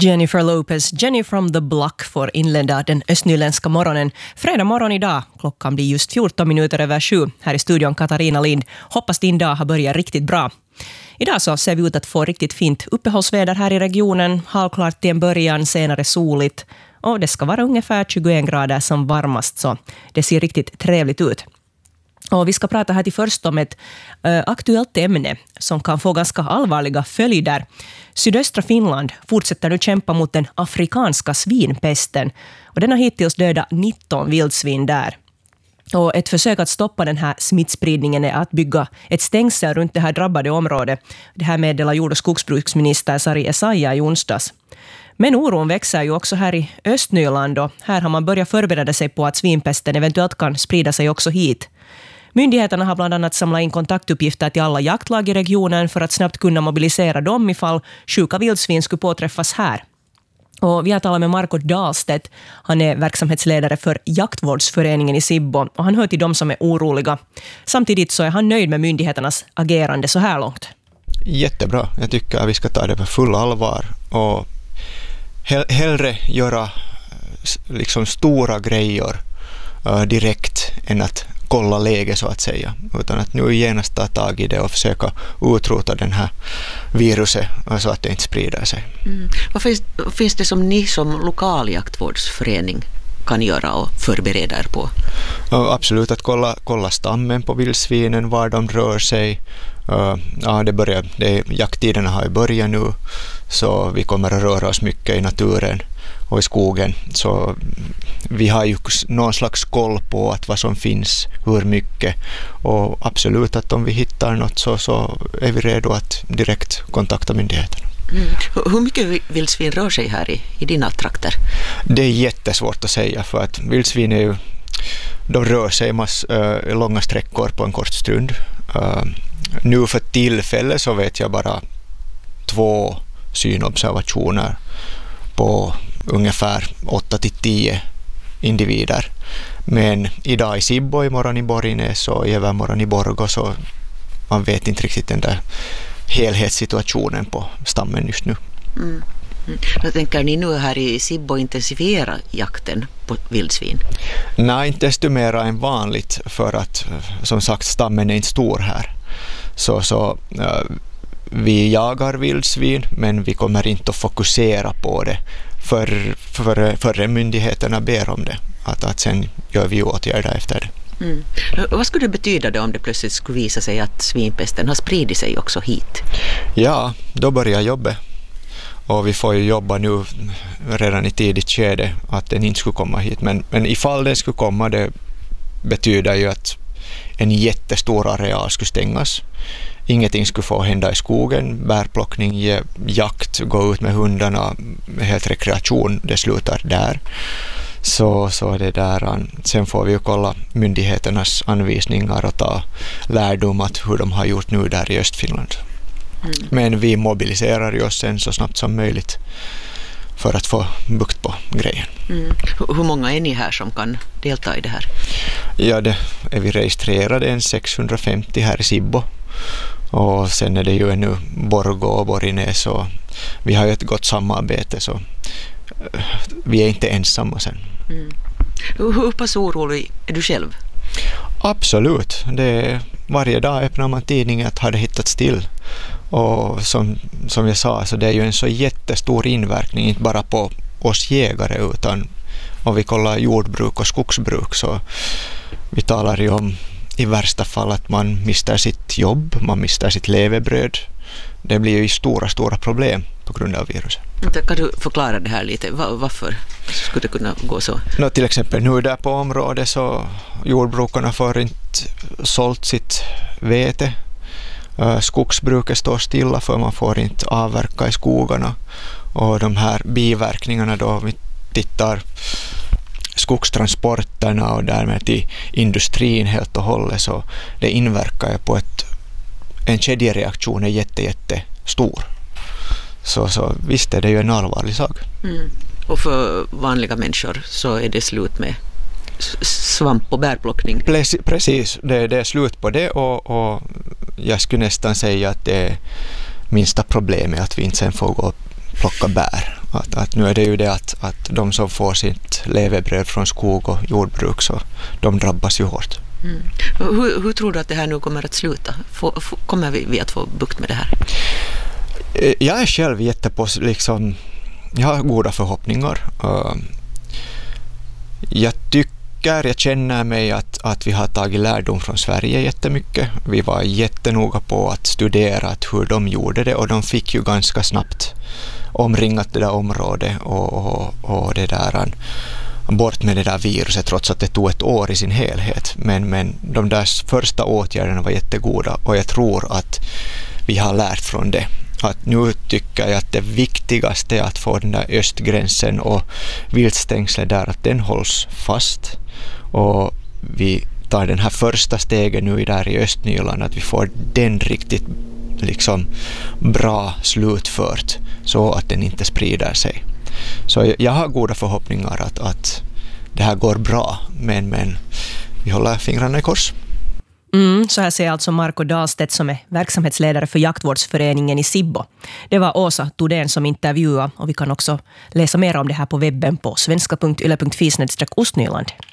Jennifer Lopez, Jenny from the Block, får inleda den östnyländska morgonen. Fredag morgon idag, klockan blir just 14 minuter över 7. Här i studion Katarina Lind. Hoppas din dag har börjat riktigt bra. Idag så ser vi ut att få riktigt fint uppehållsväder här i regionen. Halvklart till en början, senare soligt. Och det ska vara ungefär 21 grader som varmast, så det ser riktigt trevligt ut. Och vi ska prata här till först om ett aktuellt ämne som kan få ganska allvarliga följder. Sydöstra Finland fortsätter nu kämpa mot den afrikanska svinpesten. Och den har hittills dödat 19 vildsvin där. Och ett försök att stoppa den här smittspridningen är att bygga ett stängsel runt det här drabbade området. Det här meddelar jord- och skogsbruksminister Sari Essayah i onsdags. Men oron växer ju också här i Östnyland, och här har man börjat förbereda sig på att svinpesten eventuellt kan sprida sig också hit. Myndigheterna har bland annat samlat in kontaktuppgifter till alla jaktlag i regionen för att snabbt kunna mobilisera dem ifall sjuka vildsvin skulle påträffas här. Och vi har talat med Marko Dahlstedt. Han är verksamhetsledare för jaktvårdsföreningen i Sibbo, och han hör till dem som är oroliga. Samtidigt så är han nöjd med myndigheternas agerande så här långt. Jättebra. Jag tycker att vi ska ta det på full allvar och hellre göra liksom stora grejer direkt än att kolla läge så att säga, utan att nu genast ta tag i det och försöka utrota den här viruset så att det inte sprider sig. Vad finns det som ni som lokal jaktvårdsförening kan göra och förbereda er på? Absolut, att kolla stammen på vildsvinen, var de rör sig. Jakttiderna har ju börjat nu, så vi kommer att röra oss mycket i naturen och i skogen, så vi har ju någon slags koll på att vad som finns, hur mycket, och absolut att om vi hittar något så är vi redo att direkt kontakta myndigheterna. Hur mycket vildsvin rör sig här i dina trakter? Det är jättesvårt att säga, för att vildsvin är ju, de rör sig långa sträckor på en kort stund. Nu för tillfället så vet jag bara 2 synobservationer på ungefär 8-10 individer. Men idag i Sibbo, imorgon i Borgnäs och i övermorgon i Borgå, så man vet inte riktigt den där helhetssituationen på stammen just nu. Tänker ni nu här i Sibbo intensifiera jakten på vildsvin? Nej, inte desto mer än vanligt, för att som sagt stammen är inte stor här. Så vi jagar vildsvin, men vi kommer inte att fokusera på det för myndigheterna ber om det. Att sen gör vi åtgärder efter det. Vad skulle det betyda då om det plötsligt skulle visa sig att svinpesten har spridit sig också hit? Ja, då börjar jobbet. Och vi får ju jobba nu redan i tidigt skede att den inte skulle komma hit. Men ifall den skulle komma, det betyder ju att en jättestor areal skulle stängas. Ingenting skulle få hända i skogen, bärplockning, jakt, gå ut med hundarna, helt rekreation, det slutar där. Så det där. Sen får vi ju kolla myndigheternas anvisningar och ta lärdom att hur de har gjort nu där i Östfinland. Men vi mobiliserar ju oss sen så snabbt som möjligt för att få bukt på grejen. Hur många är ni här som kan delta i det här? Ja, det är vi registrerade en 650 här i Sibbo. Och sen är det ju ännu Borgå och Borgnäs, och vi har ju ett gott samarbete, så vi är inte ensamma sen. Hur pass orolig är du själv? Absolut. Varje dag öppnar man tidningen att ha det hittats till. Och som jag sa, så det är ju en så jättestor inverkning, inte bara på oss jägare, utan om vi kollar jordbruk och skogsbruk, så vi talar ju om i värsta fall att man mister sitt jobb, man mister sitt levebröd. Det blir ju stora problem på grund av viruset. Kan du förklara det här lite? Varför skulle det kunna gå så? Till exempel nu där på området, så jordbrukarna får inte sålt sitt vete. Skogsbruket står stilla för man får inte avverka i skogarna. Och de här biverkningarna då, vi tittar skogstransporterna och därmed till industrin helt och hållet, så det inverkar på en kedjereaktion är jätte stor. Så visst är det ju en allvarlig sak. Och för vanliga människor så är det slut med svamp- och bärplockning. Precis, det är slut på det, och jag skulle nästan säga att det minsta problemet är att vi inte sen får gå och plocka bär Att nu är det ju det att de som får sitt levebröd från skog och jordbruk, så de drabbas ju hårt. Mm. Hur tror du att det här nu kommer att sluta? Kommer vi att få bukt med det här? Jag är själv jag har goda förhoppningar. Jag känner mig att vi har tagit lärdom från Sverige jättemycket. Vi var jättenoga på att studera hur de gjorde det, och de fick ju ganska snabbt omringat det där området och det där, bort med det där viruset, trots att det tog ett år i sin helhet. Men de där första åtgärderna var jättegoda, och jag tror att vi har lärt från det. Att nu tycker jag att det viktigaste är att få den där östgränsen och viltstängslet där, att den hålls fast. Och vi tar den här första stegen nu där i Östnyland, att vi får den riktigt bra slutfört, så att den inte sprider sig. Så jag har goda förhoppningar att det här går bra, men vi håller fingrarna i kors. Så här säger alltså Marco Dahlstedt, som är verksamhetsledare för jaktvårdsföreningen i Sibbo. Det var Åsa Todén som intervjuade, och vi kan också läsa mer om det här på webben på svenska.yle.fi/Ostnyland.